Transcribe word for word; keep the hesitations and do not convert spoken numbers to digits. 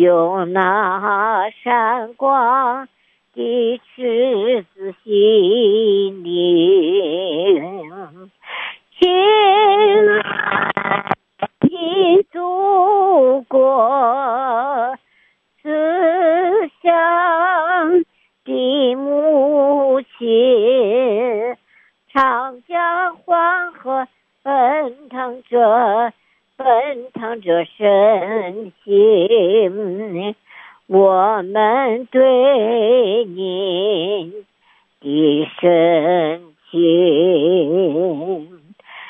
用那闪光的赤子心灵，亲爱的祖国，思乡的母亲，长江黄河奔腾着奔腾着深情，我们对您的深情。